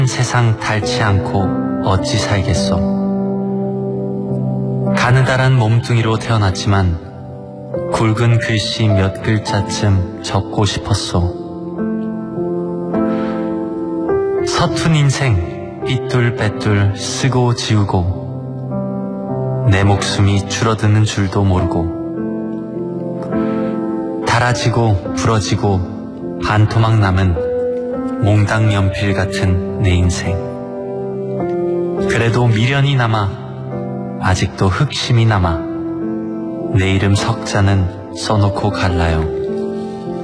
세상 닳지 않고 어찌 살겠소. 가느다란 몸뚱이로 태어났지만 굵은 글씨 몇 글자쯤 적고 싶었소. 서툰 인생 삐뚤빼뚤 쓰고 지우고 내 목숨이 줄어드는 줄도 모르고 닳아지고 부러지고 반토막 남은 몽당 연필 같은 내 인생. 그래도 미련이 남아 아직도 흑심이 남아 내 이름 석자는 써놓고 갈라요.